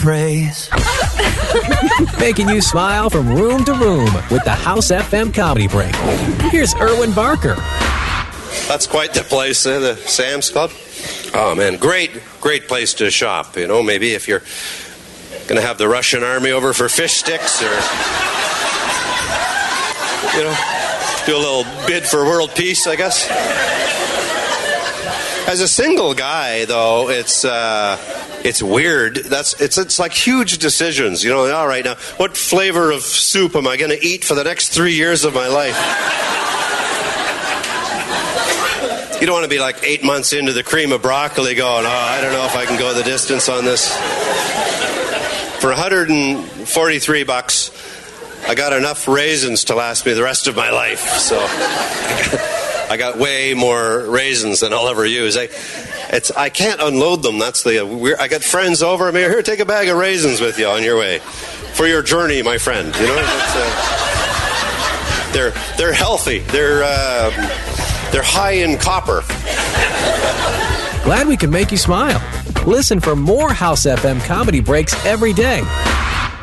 praise. Making you smile from room to room with the House FM Comedy Break. Here's Erwin Barker. That's quite the place, the Sam's Club. Oh, man, great place to shop. You know, maybe if you're going to have the Russian army over for fish sticks or, you know, do a little bid for world peace, I guess. As a single guy, though, it's weird. It's like huge decisions. You know, all right, now, what flavor of soup am I going to eat for the next 3 years of my life? You don't want to be like 8 months into the cream of broccoli going, I don't know if I can go the distance on this. For $143, I got enough raisins to last me the rest of my life. So I got way more raisins than I'll ever use. I can't unload them. That's the weird. I got friends over. I'm here, take a bag of raisins with you on your way for your journey, my friend. You know, they're healthy. They're high in copper. Glad we could make you smile. Listen for more House FM Comedy Breaks every day